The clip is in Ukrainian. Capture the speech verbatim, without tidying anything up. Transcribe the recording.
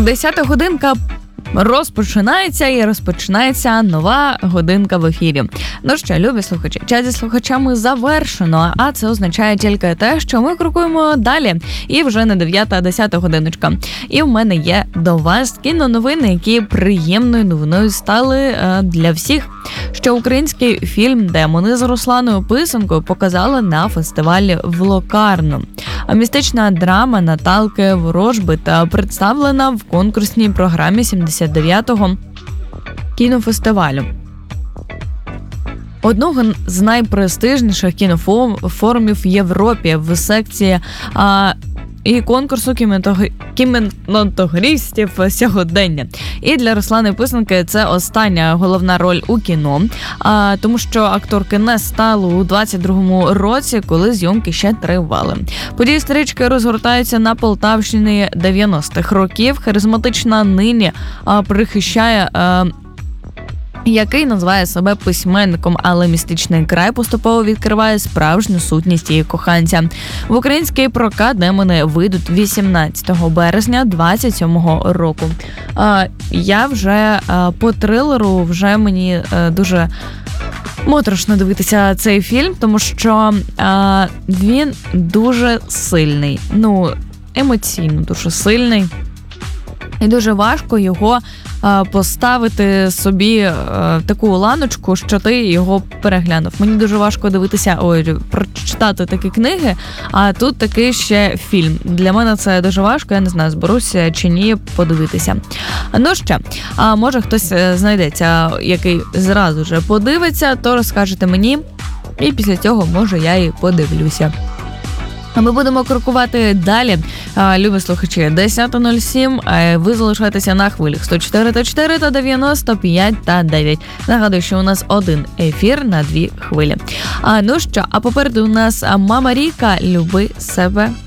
Десята годинка розпочинається і розпочинається нова годинка в ефірі. Ну що, любі слухачі, час зі слухачами завершено, а це означає тільки те, що ми крокуємо далі. І вже не дев'ята, а десята годиночка. І в мене є до вас кіноновини, які приємною новиною стали для всіх. Що український фільм «Демони» з Русланою Писанкою показали на фестивалі в Локарно. А містична драма Наталки Ворожби та представлена в конкурсній програмі сімдесят дев'ятого кінофестивалю. Одного з найпрестижніших кінофорумів в Європі в секції а, і конкурсу кінематографістів сьогодення. І для Руслани Писанки це остання головна роль у кіно, а, тому що акторки не стало у двадцять другому році, коли зйомки ще тривали. Події стрічки розгортаються на Полтавщині дев'яностих років. Харизматична нині а, прихищає а, який називає себе письменником, але містичний край поступово відкриває справжню сутність її коханця. В український прокат «Демони» вийдуть вісімнадцятого березня двадцять сьомого року. Я вже по трилеру, вже мені дуже моторошно дивитися цей фільм, тому що він дуже сильний, ну, емоційно дуже сильний. І дуже важко його а, поставити собі а, таку ланочку, що ти його переглянув. Мені дуже важко дивитися, ой, прочитати такі книги, а тут такий ще фільм. Для мене це дуже важко, я не знаю, зберуся чи ні подивитися. Ну що, а може хтось знайдеться, який зразу же подивиться, то розкажете мені, і після цього, може, я і подивлюся. А ми будемо крокувати далі. Любі слухачі, десята нуль сім, ви залишаєтеся на хвилях сто чотири та чотири та дев'яносто п'ять та дев'ять. Нагадую, що у нас один ефір на дві хвилі. А, ну що, а попереду у нас Мама Ріка, люби себе.